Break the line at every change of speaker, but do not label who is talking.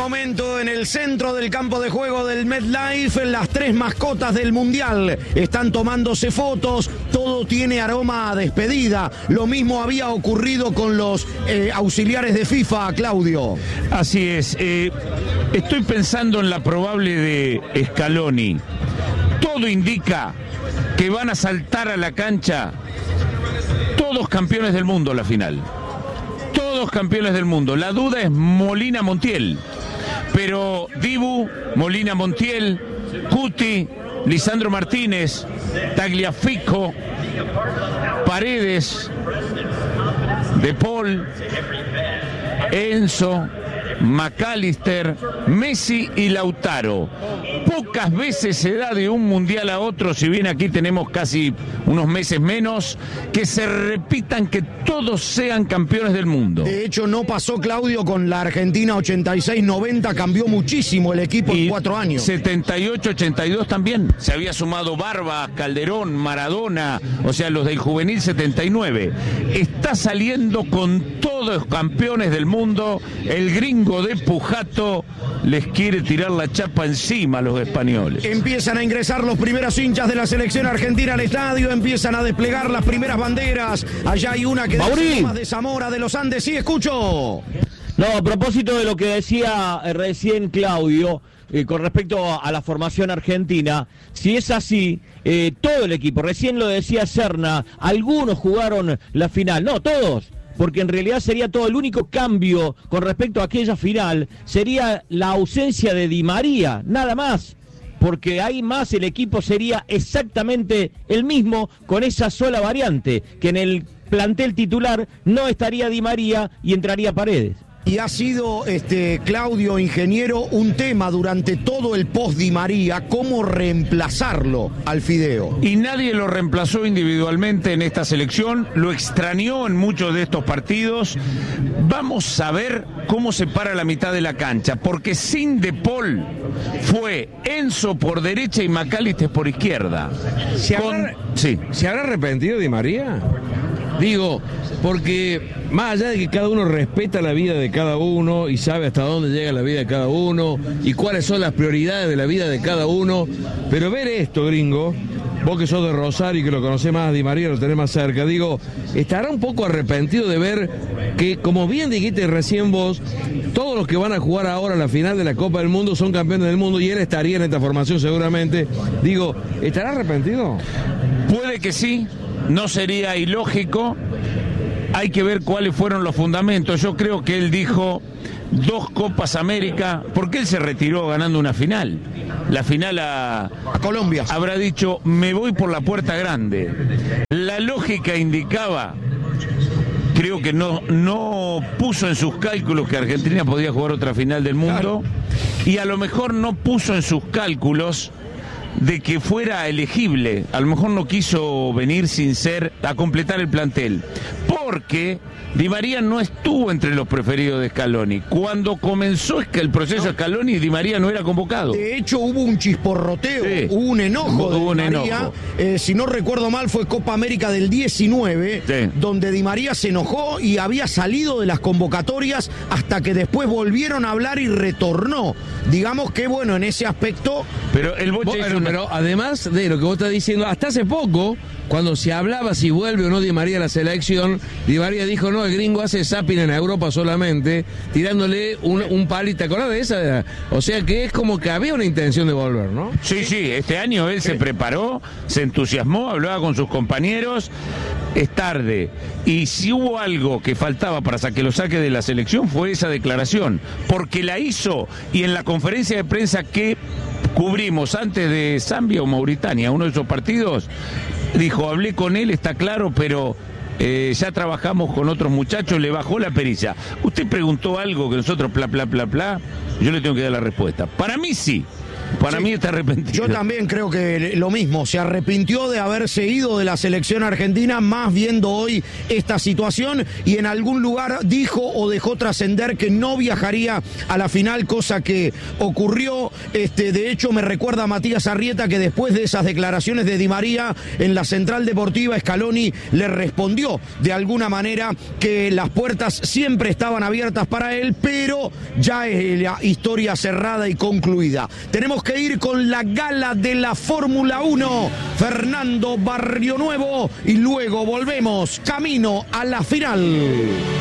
momento en el centro del campo de juego del MetLife, las 3 mascotas del Mundial están tomándose fotos, todo tiene aroma a despedida. Lo mismo había ocurrido con los auxiliares de FIFA, Claudio.
Así es, estoy pensando en la probable de Scaloni. Todo indica que van a saltar a la cancha todos campeones del mundo a la final. Todos campeones del mundo. La duda es Molina Montiel. Pero Dibu, Molina Montiel, Cuti, Lisandro Martínez, Tagliafico, Paredes, De Paul, Enzo, McAllister, Messi y Lautaro. Pocas veces se da de un mundial a otro, si bien aquí tenemos casi unos meses menos, que se repitan, que todos sean campeones del mundo.
De hecho, no pasó, Claudio, con la Argentina 86-90, cambió muchísimo el equipo en 4 años.
78-82 también. Se había sumado Barba, Calderón, Maradona, o sea, los del juvenil 79. Está saliendo con todos campeones del mundo. El gringo de Pujato les quiere tirar la chapa encima a los españoles.
Empiezan a ingresar los primeros hinchas de la selección argentina al estadio, empiezan a desplegar las primeras banderas. Allá hay una que dice más de Zamora, de los Andes. Sí, escucho.
No, a propósito de lo que decía recién Claudio, con respecto a la formación argentina, si es así, todo el equipo, recién lo decía Serna, algunos jugaron la final, no, todos. Porque en realidad sería todo el único cambio con respecto a aquella final, sería la ausencia de Di María, nada más. Porque ahí más el equipo sería exactamente el mismo con esa sola variante, que en el plantel titular no estaría Di María y entraría Paredes.
Y ha sido, Claudio, ingeniero, un tema durante todo el post Di María, cómo reemplazarlo al Fideo.
Y nadie lo reemplazó individualmente en esta selección, lo extrañó en muchos de estos partidos. Vamos a ver cómo se para la mitad de la cancha, porque sin De Paul fue Enzo por derecha y McAllister por izquierda.
¿Se habrá arrepentido Di María? Digo, porque más allá de que cada uno respeta la vida de cada uno y sabe hasta dónde llega la vida de cada uno y cuáles son las prioridades de la vida de cada uno, pero ver esto, gringo, vos que sos de Rosario y que lo conocés más a Di María, lo tenés más cerca, digo, ¿estará un poco arrepentido de ver que, como bien dijiste recién vos, todos los que van a jugar ahora la final de la Copa del Mundo son campeones del mundo y él estaría en esta formación seguramente? Digo, ¿estará arrepentido?
Puede que sí. No sería ilógico, hay que ver cuáles fueron los fundamentos. Yo creo que él dijo 2 Copas América, porque él se retiró ganando una final. La final a
Colombia.
Habrá dicho, me voy por la puerta grande. La lógica indicaba, creo que no puso en sus cálculos que Argentina podía jugar otra final del mundo, y a lo mejor no puso en sus cálculos de que fuera elegible. A lo mejor no quiso venir sin ser a completar el plantel, porque Di María no estuvo entre los preferidos de Scaloni. Cuando comenzó el proceso de Scaloni, Di María no era convocado.
De hecho, hubo un chisporroteo, sí. Hubo un enojo de Di María. Si no recuerdo mal, fue Copa América del 19, sí, donde Di María se enojó y había salido de las convocatorias hasta que después volvieron a hablar y retornó. Digamos que, bueno, en ese aspecto...
Pero además de lo que vos estás diciendo, hasta hace poco, cuando se hablaba si vuelve o no Di María a la selección, Di María dijo, no, el gringo hace zapping en Europa solamente, tirándole un palito. ¿Te acordás de esa? O sea que es como que había una intención de volver, ¿no?
Sí, este año él se preparó, se entusiasmó, hablaba con sus compañeros. Es tarde. Y si hubo algo que faltaba para que lo saque de la selección, fue esa declaración. Porque la hizo, y en la conferencia de prensa que cubrimos antes de Zambia o Mauritania, uno de esos partidos, dijo, hablé con él, está claro, pero ya trabajamos con otros muchachos, le bajó la perilla. Usted preguntó algo que nosotros yo le tengo que dar la respuesta. Para mí sí. Para mí está arrepentido.
Yo también creo que lo mismo, se arrepintió de haberse ido de la selección argentina, más viendo hoy esta situación, y en algún lugar dijo o dejó trascender que no viajaría a la final, cosa que ocurrió. De hecho, me recuerda a Matías Arrieta que después de esas declaraciones de Di María en la Central Deportiva, Scaloni le respondió de alguna manera que las puertas siempre estaban abiertas para él, pero ya es la historia cerrada y concluida. Tenemos que ir con la gala de la Fórmula 1, Fernando Barrionuevo, y luego volvemos camino a la final.